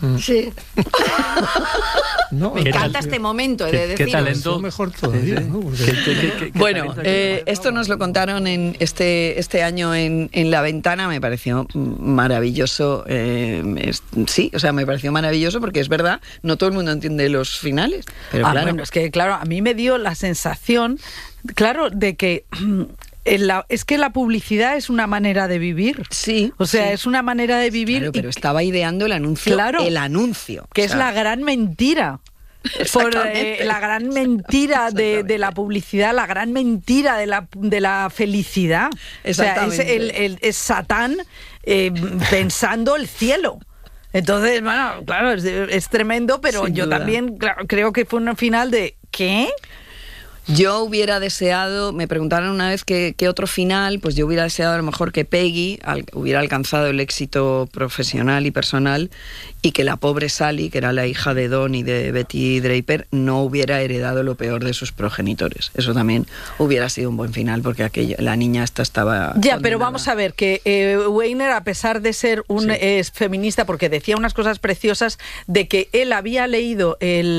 Sí. No, me encanta este momento de decir. ¿Qué talento? Mejor todavía, ¿no? Bueno, esto nos lo contaron en este año en La Ventana, me pareció maravilloso. Sí, o sea, me pareció maravilloso porque es verdad, no todo el mundo entiende los finales. Pero claro. Bueno, es que claro, a mí me dio la sensación, claro, de que es que la publicidad es una manera de vivir. Sí. O sea, sí. Es una manera de vivir. Claro, pero estaba ideando el anuncio. Claro. El anuncio. Que es la gran mentira. Por la gran mentira de la publicidad, la gran mentira de la felicidad. O sea, es Satán pensando el cielo. Entonces, bueno, claro, es tremendo, pero Sin yo duda. también creo que fue un final de ¿qué? Yo hubiera deseado, me preguntaron una vez qué otro final, pues yo hubiera deseado a lo mejor que Peggy hubiera alcanzado el éxito profesional y personal y que la pobre Sally, que era la hija de Don y de Betty Draper, no hubiera heredado lo peor de sus progenitores. Eso también hubiera sido un buen final porque la niña estaba... Ya, pero vamos a ver, que Weiner, a pesar de ser un feminista, porque decía unas cosas preciosas de que él había leído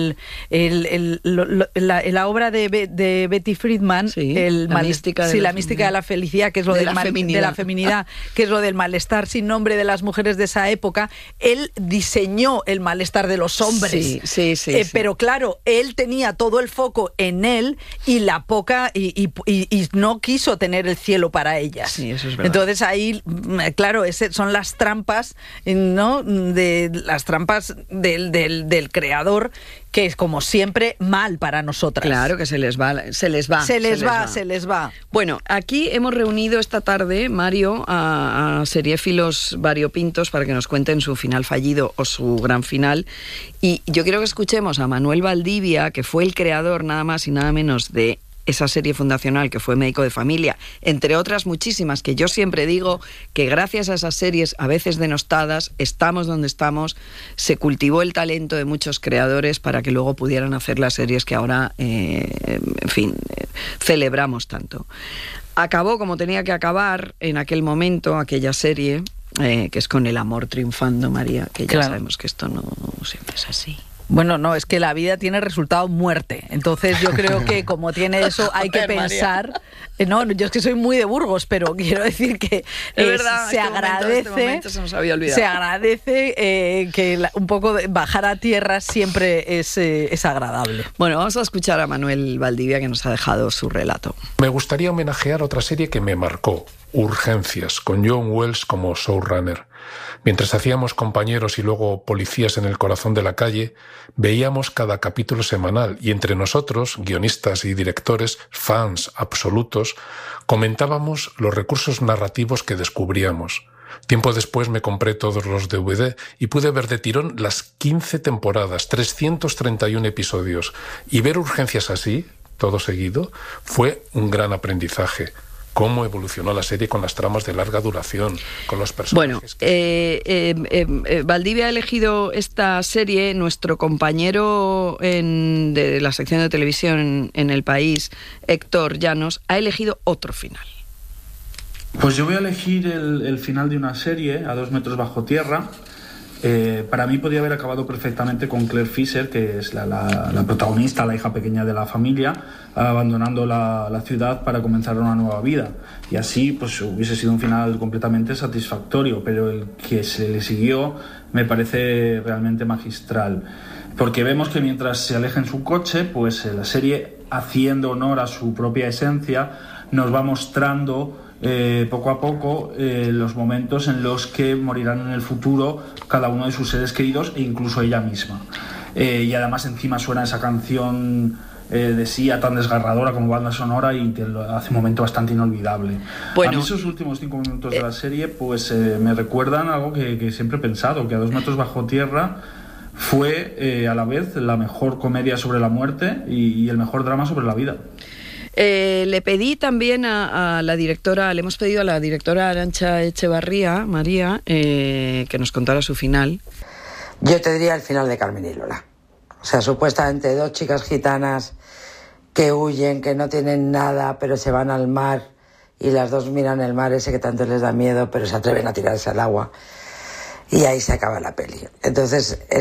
la obra de Betty Friedman, la mística de la felicidad, que es lo de la feminidad, que es lo del malestar sin nombre de las mujeres de esa época. Él diseñó el malestar de los hombres. Sí. Pero claro, él tenía todo el foco en él y la poca y no quiso tener el cielo para ellas. Sí, eso es verdad. Entonces ahí, claro, son las trampas, ¿no? Las trampas del creador, que es como siempre mal para nosotras. Claro que se les va. Bueno, aquí hemos reunido esta tarde, Mario, a seriéfilos variopintos para que nos cuenten su final fallido o su gran final. Y yo quiero que escuchemos a Manuel Valdivia, que fue el creador nada más y nada menos de esa serie fundacional que fue Médico de Familia, entre otras muchísimas, que yo siempre digo que gracias a esas series, a veces denostadas, estamos donde estamos, se cultivó el talento de muchos creadores para que luego pudieran hacer las series que ahora, celebramos tanto. Acabó como tenía que acabar en aquel momento, aquella serie, que es con el amor triunfando, María, que ya sabemos que esto no siempre es así. Bueno, no, es que la vida tiene resultado muerte. Entonces yo creo que como tiene eso hay que pensar... No, yo es que soy muy de Burgos, pero quiero decir que es verdad, se agradece se nos había olvidado. Se agradece que un poco bajar a tierra siempre es agradable. Bueno, vamos a escuchar a Manuel Valdivia, que nos ha dejado su relato. Me gustaría homenajear otra serie que me marcó, Urgencias, con John Wells como showrunner. Mientras hacíamos compañeros y luego policías en el corazón de la calle, veíamos cada capítulo semanal y entre nosotros, guionistas y directores, fans absolutos, comentábamos los recursos narrativos que descubríamos. Tiempo después me compré todos los DVD y pude ver de tirón las 15 temporadas, 331 episodios. Y ver Urgencias así, todo seguido, fue un gran aprendizaje. Cómo evolucionó la serie con las tramas de larga duración, con los personajes. Bueno, Valdivia ha elegido esta serie. Nuestro compañero de la sección de televisión en El País, Héctor Llanos, ha elegido otro final. Pues yo voy a elegir el final de una serie, A 2 metros bajo tierra. Para mí podía haber acabado perfectamente con Claire Fisher, que es la protagonista, la hija pequeña de la familia, abandonando la ciudad para comenzar una nueva vida. Y así pues hubiese sido un final completamente satisfactorio, pero el que se le siguió me parece realmente magistral. Porque vemos que mientras se aleja en su coche, pues la serie, haciendo honor a su propia esencia, nos va mostrando poco a poco los momentos en los que morirán en el futuro cada uno de sus seres queridos e incluso ella misma. Y además encima suena esa canción de Sia tan desgarradora como banda sonora y te lo hace un momento bastante inolvidable. Bueno, a mí esos últimos 5 minutos de la serie pues me recuerdan algo que siempre he pensado, que A 2 metros bajo tierra fue a la vez la mejor comedia sobre la muerte y el mejor drama sobre la vida. Le pedí también a la directora, le hemos pedido a la directora Arantxa Echevarría, María, que nos contara su final. Yo te diría el final de Carmen y Lola. O sea, supuestamente 2 chicas gitanas que huyen, que no tienen nada, pero se van al mar y las dos miran el mar ese que tanto les da miedo, pero se atreven a tirarse al agua. y ahí se acaba la peli. Entonces